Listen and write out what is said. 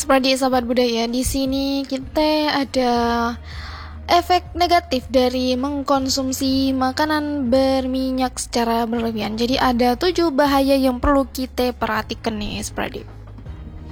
Seperti sahabat budaya, di sini kita ada efek negatif dari mengkonsumsi makanan berminyak secara berlebihan. Jadi ada 7 bahaya yang perlu kita perhatikan nih, seperti